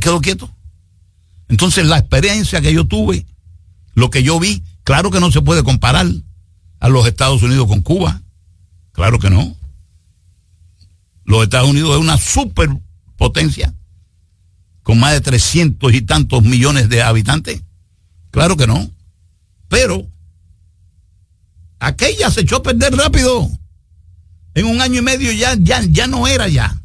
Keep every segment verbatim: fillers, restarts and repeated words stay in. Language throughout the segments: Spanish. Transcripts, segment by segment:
quedó quieto. Entonces la experiencia que yo tuve, lo que yo vi, claro que no se puede comparar a los Estados Unidos con Cuba. Claro que no. Los Estados Unidos es una superpotencia con más de trescientos y tantos millones de habitantes. Claro que no. Pero aquella se echó a perder rápido. En un año y medio ya, ya, ya no era ya.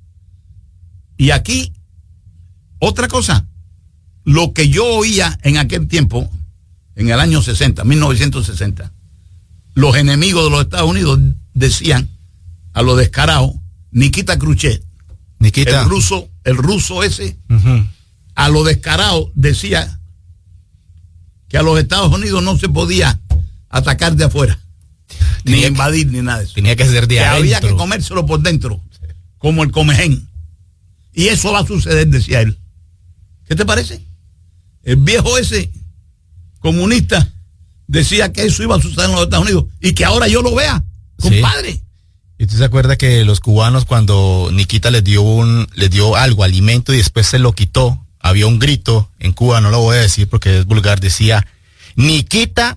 Y aquí, otra cosa, lo que yo oía en aquel tiempo, en el año sesenta, mil novecientos sesenta, los enemigos de los Estados Unidos decían a lo descarado, Nikita Khrushchev, Nikita. el ruso, el ruso ese, Uh-huh. a lo descarado decía que a los Estados Unidos no se podía atacar de afuera, Tenía ni que- invadir, ni nada de eso. Tenía que ser de Que había adentro. que comérselo por dentro, como el comején. Y eso va a suceder, decía él. ¿Qué te parece? El viejo ese comunista decía que eso iba a suceder en los Estados Unidos y que ahora yo lo vea, compadre. ¿Y usted se acuerda que los cubanos, cuando Nikita les dio un, les dio algo, alimento, y después se lo quitó, había un grito en Cuba, no lo voy a decir porque es vulgar, decía, Nikita,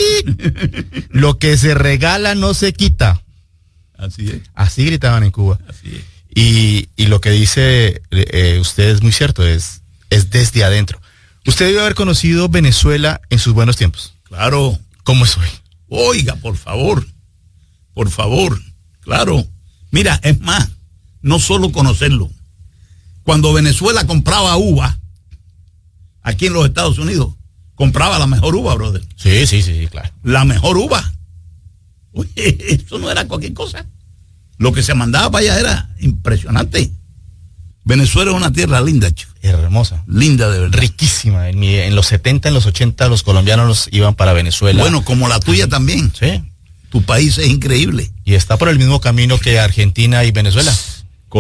lo que se regala no se quita. Así es, Así gritaban en Cuba. así es. Y, y lo que dice eh, usted es muy cierto, es, es desde adentro. Usted debe haber conocido Venezuela en sus buenos tiempos. Claro. ¿Cómo es hoy? Oiga, por favor, por favor, claro. Mira, es más, no solo conocerlo. Cuando Venezuela compraba uva, aquí en los Estados Unidos, compraba la mejor uva, brother. Sí, sí, sí, claro. La mejor uva. Oye, eso no era cualquier cosa. Lo que se mandaba para allá era impresionante. Venezuela es una tierra linda, chico. Hermosa. Linda de verdad. Riquísima. En, mi- en los setenta, en los ochenta, los colombianos iban para Venezuela. Bueno, como la tuya también. Sí. Tu país es increíble. Y está por el mismo camino que Argentina y Venezuela.